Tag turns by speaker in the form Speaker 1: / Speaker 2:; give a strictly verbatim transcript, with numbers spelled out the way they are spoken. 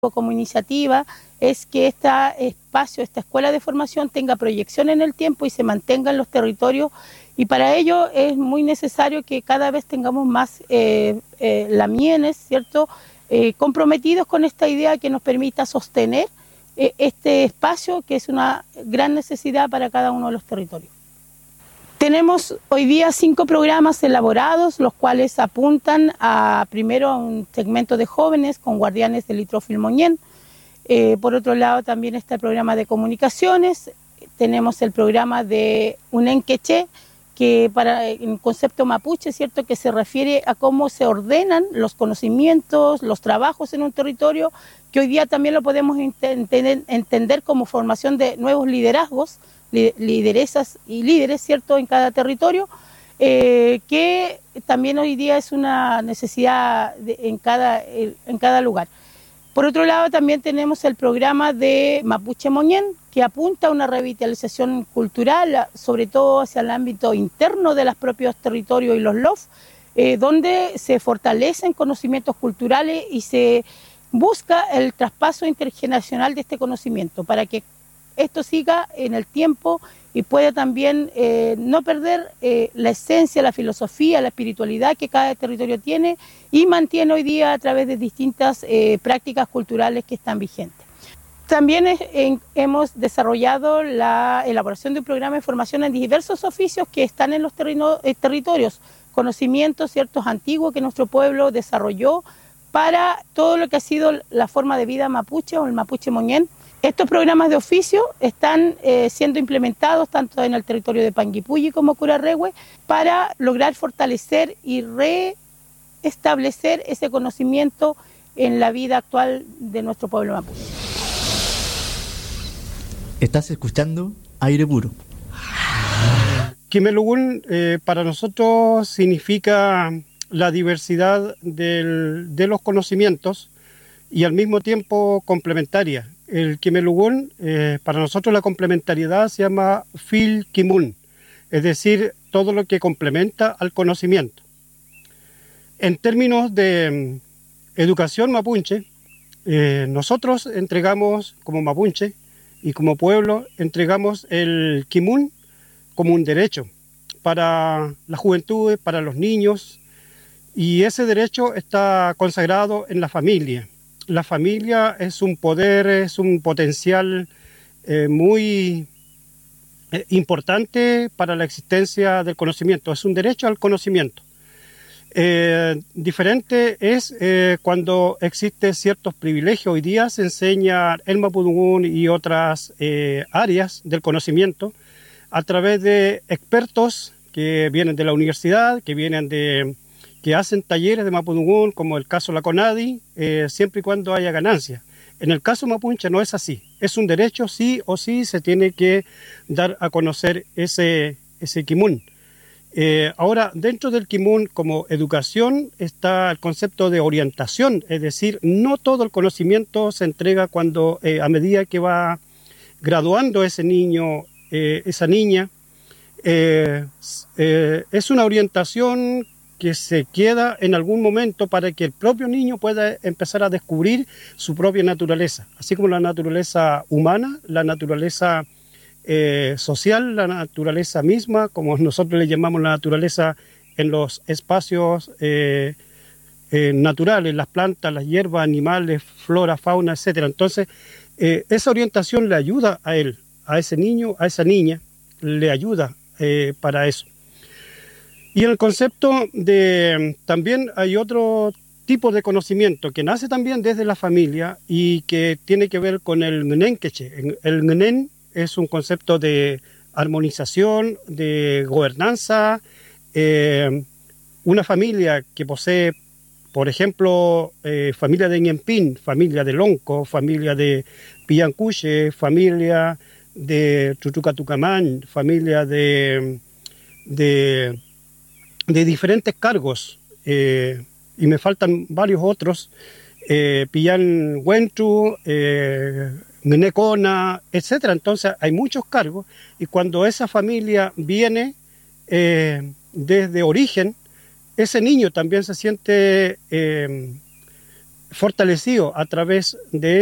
Speaker 1: como iniciativa es que este espacio, esta escuela de formación tenga proyección en el tiempo y se mantenga en los territorios, y para ello es muy necesario que cada vez tengamos más eh, eh, lamienes, ¿cierto?, eh, comprometidos con esta idea que nos permita sostener eh, este espacio, que es una gran necesidad para cada uno de los territorios. Tenemos hoy día cinco programas elaborados, los cuales apuntan a, primero, a un segmento de jóvenes con guardianes del Litrofil Moñén. Eh, por otro lado, también está el programa de comunicaciones. Tenemos el programa de Unén Queché, que para el concepto mapuche, ¿cierto?, que se refiere a cómo se ordenan los conocimientos, los trabajos en un territorio, que hoy día también lo podemos entender, entender como formación de nuevos liderazgos, lideresas y líderes, ¿cierto?, en cada territorio, eh, que también hoy día es una necesidad de, en, cada, en cada lugar. Por otro lado, también tenemos el programa de Mapuche Moñén, que apunta a una revitalización cultural, sobre todo hacia el ámbito interno de los propios territorios y los L O F, eh, donde se fortalecen conocimientos culturales y se busca el traspaso intergeneracional de este conocimiento, para que esto siga en el tiempo y pueda también eh, no perder eh, la esencia, la filosofía, la espiritualidad que cada territorio tiene y mantiene hoy día a través de distintas eh, prácticas culturales que están vigentes. También es, en, hemos desarrollado la elaboración de un programa de formación en diversos oficios que están en los terreno, eh, territorios, conocimientos ciertos antiguos que nuestro pueblo desarrolló para todo lo que ha sido la forma de vida mapuche o el mapuche moñén. Estos programas de oficio están eh, siendo implementados tanto en el territorio de Panguipulli como Curarrehue para lograr fortalecer y reestablecer ese conocimiento en la vida actual de nuestro pueblo mapuche.
Speaker 2: Estás escuchando Aire Puro.
Speaker 3: Quimelugún eh, para nosotros significa la diversidad del, de los conocimientos y al mismo tiempo complementaria. El Quimelugún, eh, para nosotros la complementariedad se llama Fil Kimun, es decir, todo lo que complementa al conocimiento. En términos de mm, educación mapuche, eh, nosotros entregamos como mapuche y como pueblo, entregamos el Kimun como un derecho para la juventud, para los niños, y ese derecho está consagrado en la familia. La familia es un poder, es un potencial eh, muy eh, importante para la existencia del conocimiento, es un derecho al conocimiento. Eh, diferente es eh, cuando existen ciertos privilegios. Hoy día se enseña el mapudungún y otras eh, áreas del conocimiento a través de expertos que vienen de la universidad, que vienen de... que hacen talleres de mapudungún, como el caso la CONADI, eh, siempre y cuando haya ganancia. En el caso mapuche no es así, es un derecho, sí o sí se tiene que dar a conocer ese, ese Kimun. Eh, ahora, dentro del Kimun como educación está el concepto de orientación, es decir, no todo el conocimiento se entrega cuando eh, a medida que va graduando ese niño, eh, esa niña, eh, eh, es una orientación que se queda en algún momento para que el propio niño pueda empezar a descubrir su propia naturaleza, así como la naturaleza humana, la naturaleza eh, social, la naturaleza misma, como nosotros le llamamos la naturaleza en los espacios eh, eh, naturales, las plantas, las hierbas, animales, flora, fauna, etcétera. Entonces, eh, esa orientación le ayuda a él, a ese niño, a esa niña, le ayuda eh, para eso. Y en el concepto de, también hay otro tipo de conocimiento que nace también desde la familia y que tiene que ver con el Ngnen Queché. El Ngnen es un concepto de armonización, de gobernanza. Eh, una familia que posee, por ejemplo, eh, familia de Ñempín, familia de Lonco, familia de Pillancuche, familia de Chuchucatucamán, familia de... de de diferentes cargos, eh, y me faltan varios otros, eh, Pillan Huentru, eh, Menecona, etcétera. Entonces hay muchos cargos, y cuando esa familia viene eh, desde origen, ese niño también se siente eh, fortalecido a través de